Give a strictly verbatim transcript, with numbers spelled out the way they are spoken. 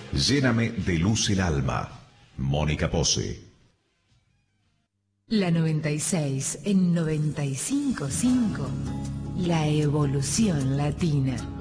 Lléname de luz el alma. Mónica Pose. La noventa y seis en noventa y cinco punto cinco. La evolución latina.